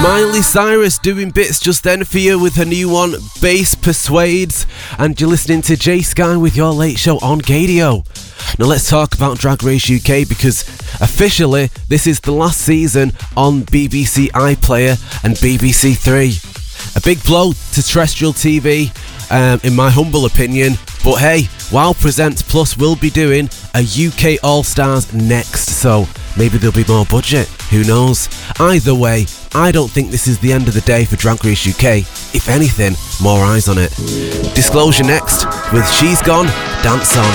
Miley Cyrus doing bits just then for you with her new one, Bass Persuades, and you're listening to Jay Sky with your late show on Gadio. Now let's talk about Drag Race UK, because officially this is the last season on BBC iPlayer and BBC Three. A big blow to terrestrial TV, in my humble opinion, but hey, Wow Presents Plus will be doing a UK All Stars next, so maybe there'll be more budget, who knows. Either way, I don't think this is the end of the day for Drag Race UK. If anything, more eyes on it. Disclosure next with She's Gone, Dance On.